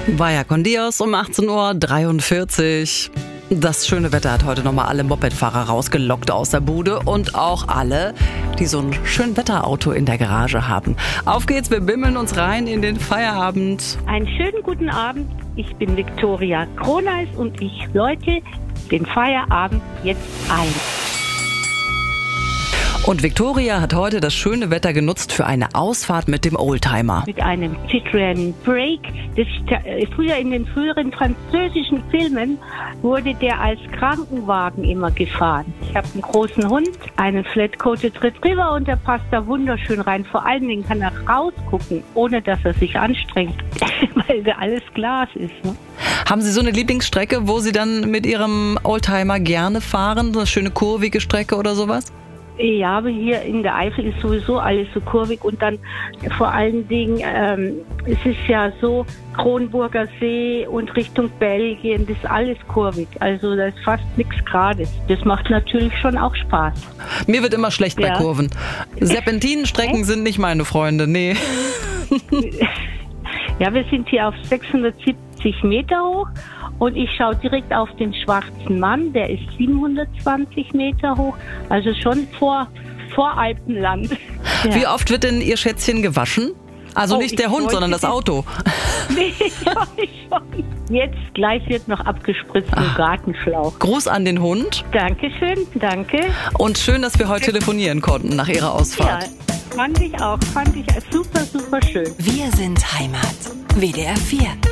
Vaya con Dios um 18:43 Uhr. Das schöne Wetter hat heute nochmal alle Mopedfahrer rausgelockt aus der Bude und auch alle, die so ein schön Wetterauto in der Garage haben. Auf geht's, wir bimmeln uns rein in den Feierabend. Einen schönen guten Abend. Ich bin Viktoria Kroneis und ich läute den Feierabend jetzt ein. Und Viktoria hat heute das schöne Wetter genutzt für eine Ausfahrt mit dem Oldtimer. Mit einem Citroën Break. Früher in den früheren französischen Filmen wurde der als Krankenwagen immer gefahren. Ich habe einen großen Hund, einen Flat-Coated Retriever und der passt da wunderschön rein. Vor allen Dingen kann er rausgucken, ohne dass er sich anstrengt, weil da alles Glas ist. Ne? Haben Sie so eine Lieblingsstrecke, wo Sie dann mit Ihrem Oldtimer gerne fahren? So eine schöne kurvige Strecke oder sowas? Ja, aber hier in der Eifel ist sowieso alles so kurvig und dann vor allen Dingen, es ist ja so, Kronburger See und Richtung Belgien, das ist alles kurvig. Also da ist fast nichts Gerades. Das macht natürlich schon auch Spaß. Mir wird immer schlecht bei Kurven. Serpentinenstrecken sind nicht meine Freunde, nee. Ja, wir sind hier auf 670 Meter hoch und ich schaue direkt auf den Schwarzen Mann, der ist 720 Meter hoch, also schon vor Alpenland. Ja. Wie oft wird denn Ihr Schätzchen gewaschen? Also nicht der Hund, sondern das Auto. Nee, schon. Jetzt gleich wird noch abgespritzt im Gartenschlauch. Gruß an den Hund. Dankeschön, danke. Und schön, dass wir heute telefonieren konnten nach Ihrer Ausfahrt. Ja, fand ich auch. Fand ich super, super schön. Wir sind Heimat. WDR 4.